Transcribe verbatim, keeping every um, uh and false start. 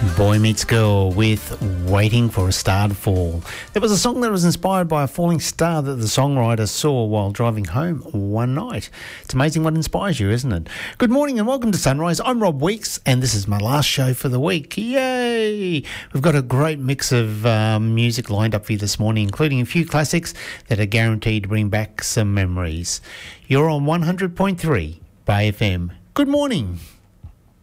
Boy Meets Girl with Waiting for a Star to Fall. There was a song that was inspired by a falling star that the songwriter saw while driving home one night. It's amazing what inspires you, isn't it? Good morning and welcome to Sunrise. I'm Rob Weeks and this is my last show for the week. Yay! We've got a great mix of um, music lined up for you this morning, including a few classics that are guaranteed to bring back some memories. You're on one hundred point three Bay F M. Good morning.